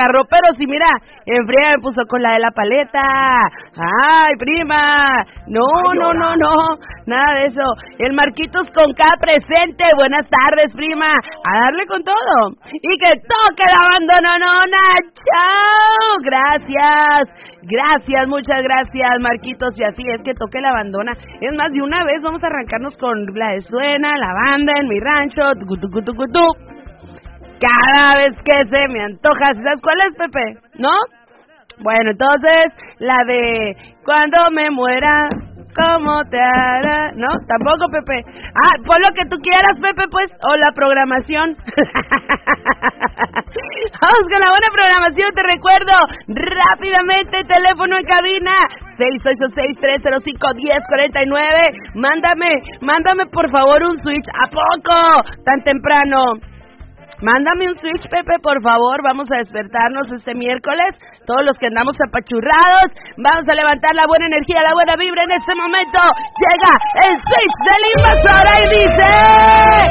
agarró, pero sí, mira, en fría me puso con la de la paleta. Ay, prima, no, nada de eso. El Marquitos con K presente, buenas tardes, prima, a darle con todo. Y que toque la abandononona, chao, gracias, muchas gracias, Marquitos, y así es que toque la abandona. Es más, de una vez vamos a arrancarnos con la de Suena, la banda en mi rancho, tucu. Cada vez que se me antoja, ¿sabes cuál es, Pepe? ¿No? Bueno, entonces, la de Cuando me muera, ¿cómo te hará? ¿No? Tampoco, Pepe. Ah, pon lo que tú quieras, Pepe, pues, o la programación. Vamos con la buena programación, te recuerdo rápidamente, teléfono en cabina 686-305-1049. Mándame por favor un switch. ¿A poco? Tan temprano. Mándame un switch, Pepe, por favor. Vamos a despertarnos este miércoles. Todos los que andamos apachurrados, vamos a levantar la buena energía, la buena vibra. En este momento llega el switch de la invasora y dice...